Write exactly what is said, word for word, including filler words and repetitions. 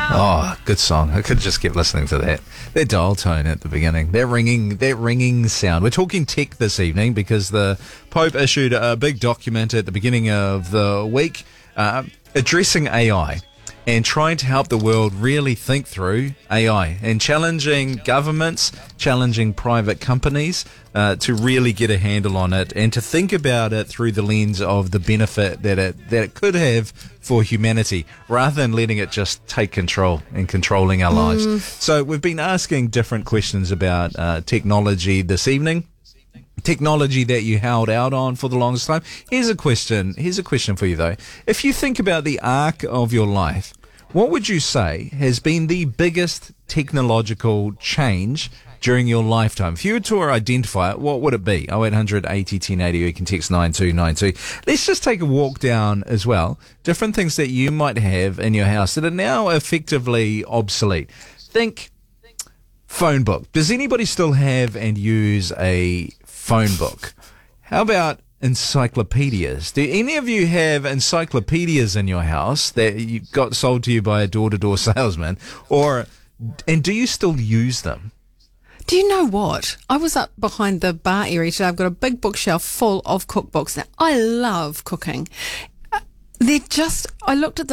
Oh, good song. I could just keep listening to that. That dial tone at the beginning, that ringing, that ringing sound. We're talking tech this evening because the Pope issued a big document at the beginning of the week uh, addressing A I and trying to help the world really think through A I and challenging governments, challenging private companies uh, to really get a handle on it and to think about it through the lens of the benefit that it that it could have for humanity, rather than letting it just take control and controlling our lives. Mm. So we've been asking different questions about uh, technology this evening. Technology that you held out on for the longest time. Here's a question. Here's a question for you though. If you think about the arc of your life, what would you say has been the biggest technological change during your lifetime? If you were to identify it, what would it be? oh eight hundred eighty ten eighty, or you can text nine two nine two. Let's just take a walk down as well. Different things that you might have in your house that are now effectively obsolete. Think phone book. Does anybody still have and use a phone book? How about encyclopedias? Do any of you have encyclopedias in your house that you got sold to you by a door-to-door salesman? Or, and do you still use them? Do you know what? I was up behind the bar area today. I've got a big bookshelf full of cookbooks. Now, I love cooking. Uh, They're just, I looked at them